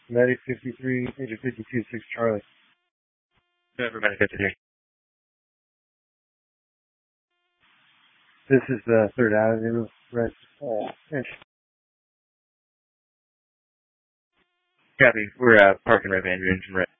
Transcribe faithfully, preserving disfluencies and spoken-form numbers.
Medic fifty-three, Agent fifty-two, six Charlie. Remember, Medic fifty-three. This is the Third Avenue, Red, uh, inch. Copy. We're uh, parking right behind your engine, right?